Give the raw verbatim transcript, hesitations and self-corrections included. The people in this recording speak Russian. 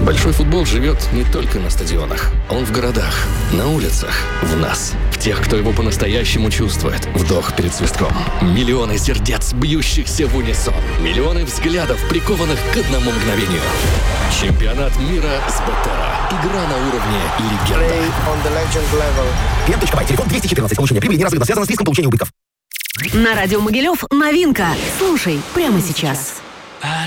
Большой футбол живет не только на стадионах. Он в городах, на улицах, в нас. В тех, кто его по-настоящему чувствует. Вдох перед свистком. Миллионы сердец, бьющихся в унисон. Миллионы взглядов, прикованных к одному мгновению. Чемпионат мира с Беттера. Игра на уровне легенда. клиент точка бай, телефон двести четырнадцать. Получение прибыли неразрывно связано с риском получения убытков. На радио Могилев новинка. Слушай прямо сейчас.